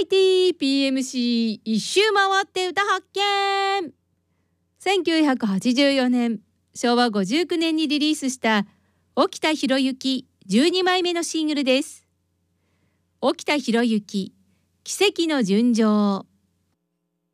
イティー PMC 一周回って歌発見。1984年昭和59年にリリースした沖田博之12枚目のシングルです。沖田博之奇跡の純情。